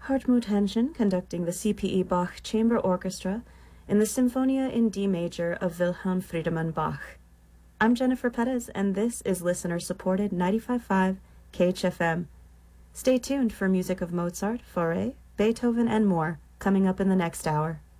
Hartmut Henschen conducting the C.P.E. Bach Chamber Orchestra in the Symphonia in D major of Wilhelm Friedemann Bach. I'm Jennifer Perez, and this is listener-supported 95.5 KHFM. Stay tuned for music of Mozart, Fauré, Beethoven, and more coming up in the next hour.